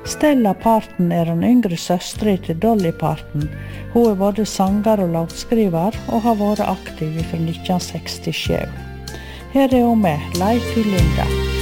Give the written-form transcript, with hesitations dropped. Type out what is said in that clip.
Stella Parton den yngre søsteren til Dolly Parton. Hun både sanger og låtskriver, og har vært aktiv fra 1967. Her hun med Life i Linda.